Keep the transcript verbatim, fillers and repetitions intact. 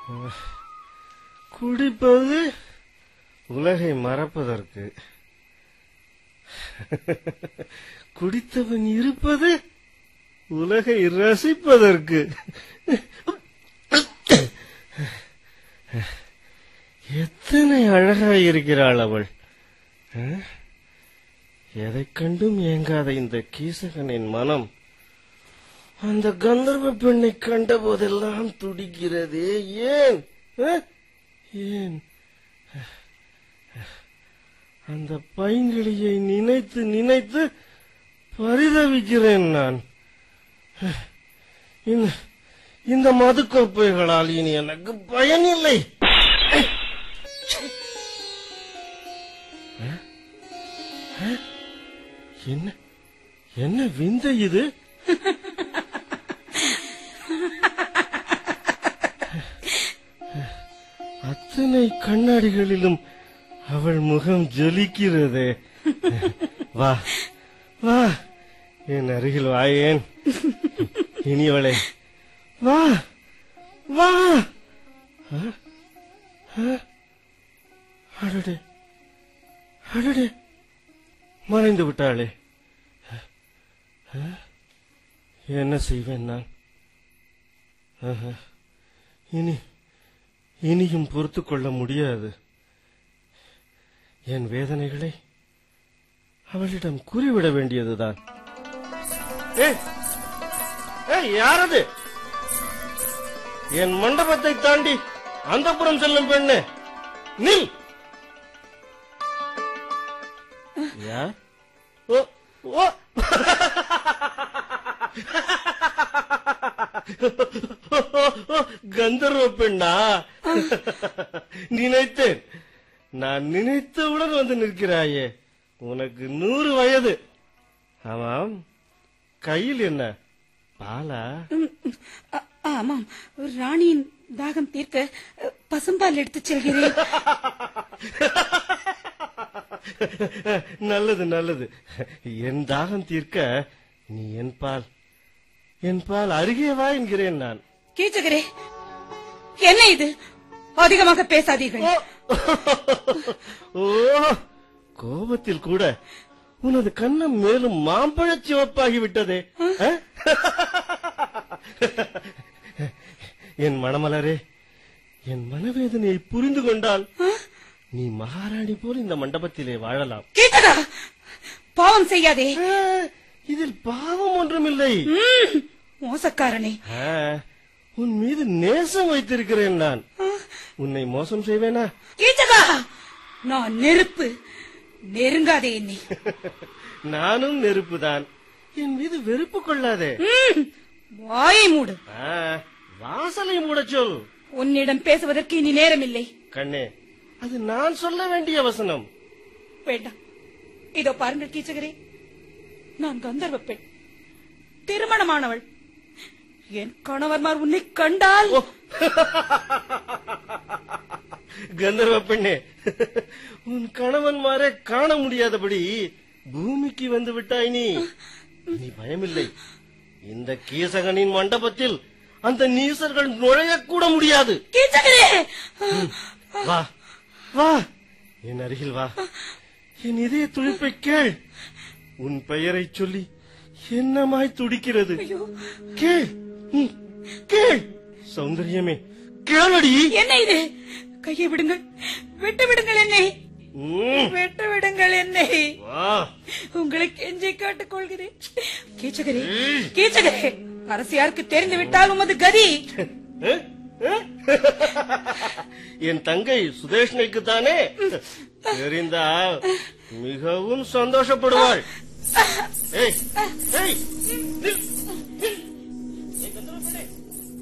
குடிப்பது உலகை மறப்பதற்கு, குடித்தவன் இருப்பது உலகை ரசிப்பதற்கு. எத்தனை அழகாயிருக்கிறாள் அவள்! எதை கண்டும் ஏங்காத இந்த கீசகனின் மனம் அந்த கந்தர்வ பெண்ணை கண்ட போதெல்லாம் துடிக்கிறதே. ஏன் ஏன்? அந்த பைங்கிளியை நினைத்து நினைத்து பரிதவிக்கிறேன் நான். இந்த மதுக்கோப்பைகளால் இனி எனக்கு பயனில்லை. என்ன என்ன விந்தை இது? அத்தனை கண்ணாடிகளிலும் அவள் முகம் ஜொலிக்கிறதே. வா வா, என் அருகில் வாயேன் இனியவளே, வா வா. அடடே அடடே, மறைந்து விட்டாளே. என்ன செய்வேன் நான்? இனி இனியும் பொறுத்து கொள்ள முடியாது. என் வேதனைகளை அவளிடம் கூறிவிட வேண்டியதுதான். யாரது? என் மண்டபத்தை தாண்டி அந்தப்புறம் செல்லும் பெண்ணு, நில். யார்? ஓ ஓ கந்தர்வ பெண்ணா? நினைத்தேன். நான் நினைத்தவுடன் வந்து நிற்கிறாயே. உனக்கு நூறு வயது. ஆமாம், கையில் என்ன பாலா? ஆமாம், ராணியின் தாகம் தீர்க்க பசும்பால் எடுத்து செல்கிறேன். நல்லது நல்லது. என் தாகம் தீர்க்க நீ என் பால் என் பால் அருகே வா என்கிறேன் நான். கீச்சகரே, என்ன இது? அதிகமாக பேசாதீர்கள். ஓ, கோபத்தில் கூட உனது கண்ணம் மேலும் மாம்பழச் சிவப்பாகிவிட்டதே. என் மணமலரே, என் மனவேதனையை புரிந்து கொண்டால் நீ மகாராணி போல் இந்த மண்டபத்திலே வாழலாம். பாவம் செய்யாதே. இதில் பாவம் ஒன்றுமில்லை. மோசக்காரனே, உன் மீது நேசம் வைத்திருக்கிறேன் நான். உன்னை மோசம் செய்வேனா? நான் நெருப்பு, நெருங்காதே என்னை. நானும் நெருப்புதான். என் மீது வெறுப்பு கொள்ளாதே. வாயை மூடு. வாசலை மூட சொல். உன்னிடம் பேசுவதற்கு இனி நேரமில்லை. கண்ணே, அது நான் சொல்ல வேண்டிய வசனம். வேண்டாம். இதோ பாருங்கள் கீச்சகரே, நான் கந்தர்வ பெண், திருமணமானவள். என் கணவர்மார் உன்னை கண்டால்... கந்தர்வ பெண்ணே, உன் கணவன்மாரை காண முடியாதபடி பூமிக்கு வந்து விட்டாய் நீ. நீ பயமில்லை. இந்த கீசகனின் மண்டபத்தில் அந்த நீசர்கள் நுழையக்கூட முடியாது. வா வா, என் அருகில் வா. என் இதய துடிப்பை கேள். உன் பெயரை சொல்லி என்னமாய் துடிக்கிறது. கேள் கேள். சௌந்தரியமே, கேளடி. என்ன இது? கையை விடுங்கள், விட்டு விடுங்கள் என்னை, விட்டு விடுங்கள் என்னை. உங்களை கெஞ்சி காட்டுக் கொள்கிறேன். கீச்சகரே, கீச்சகரே, அரசியாருக்கு தெரிந்து விட்டால் உமது கதி. என் தங்கை சுதேஷ்ணைக்கு தானே தெரிந்தால் மிகவும் சந்தோஷப்படுவாள். ஏய், ஏய்,